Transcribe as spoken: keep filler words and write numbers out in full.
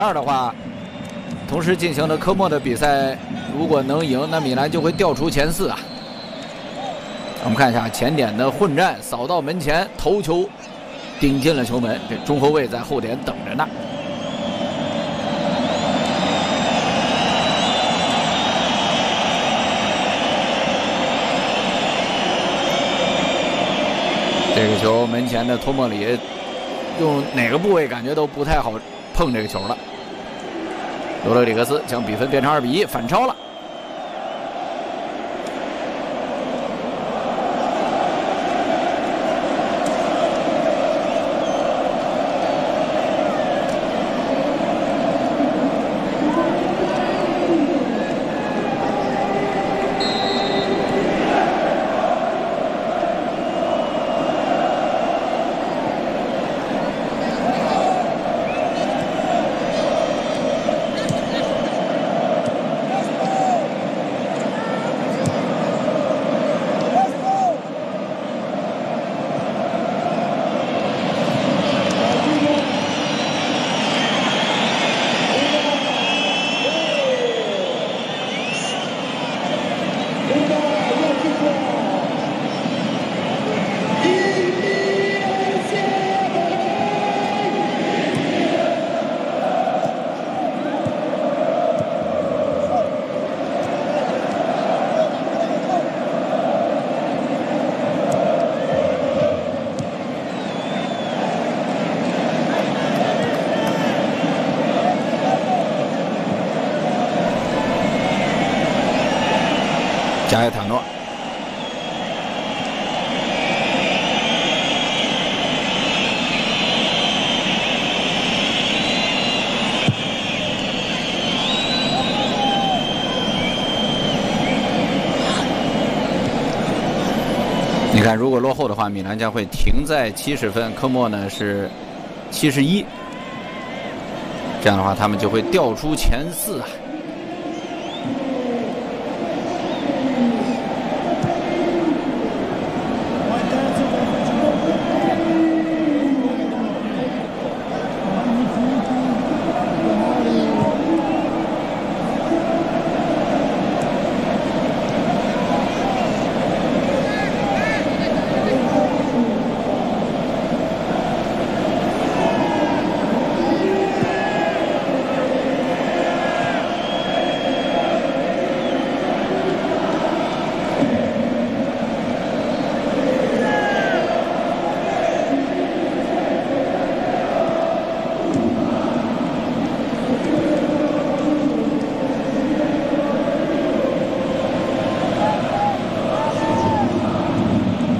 二的话，同时进行的科莫的比赛，如果能赢，那米兰就会掉出前四啊。我们看一下前点的混战，扫到门前，头球顶进了球门，这中后卫在后点等着呢。 这个球门前的托莫里用哪个部位感觉都不太好碰这个球了。罗德里格斯将比分变成二比一，反超了。加耶塔诺，你看，如果落后的话，米兰将会停在七十分，科莫呢是七十一，这样的话，他们就会掉出前四啊。